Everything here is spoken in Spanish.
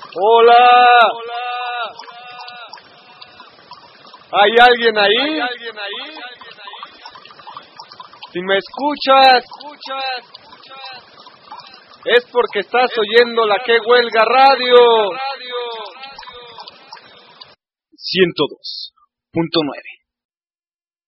Hola. ¿Hay alguien ahí? Si me escuchas, es porque estás oyendo la Que Huelga Radio. 102.9